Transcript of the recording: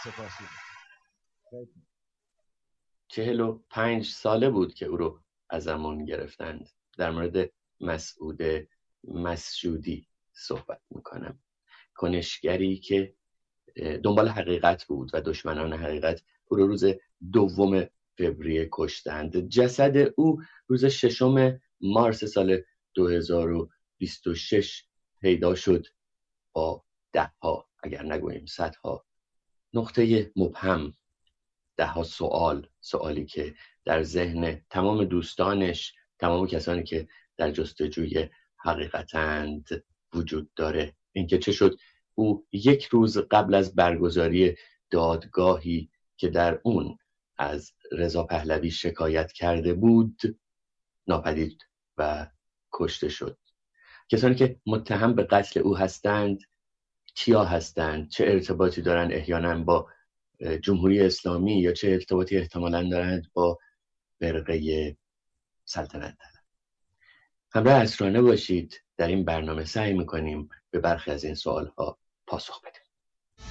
سپاسی. 45 ساله بود که او رو ازمون گرفتند. در مورد مسعود مسجودی صحبت میکنم، کنشگری که دنبال حقیقت بود و دشمنان حقیقت او رو روز 2 فوریه کشتند. جسد او روز 6 مارس سال 2026 پیدا شد با 10 اگر نگوییم 100 نقطه مبهم، 10 سوالی که در ذهن تمام دوستانش، تمام کسانی که در جستجوی حقیقتند وجود داره. اینکه چه شد او 1 روز قبل از برگزاری دادگاهی که در اون از رضا پهلوی شکایت کرده بود ناپدید و کشته شد. کسانی که متهم به قتل او هستند کیا هستند؟ چه ارتباطی دارند احیانا با جمهوری اسلامی یا چه ارتباطی احتمالاً دارند با فرقه سلطنت طلب؟ همراه اسرانه باشید. در این برنامه سعی میکنیم به برخی از این سوالها پاسخ بدیم.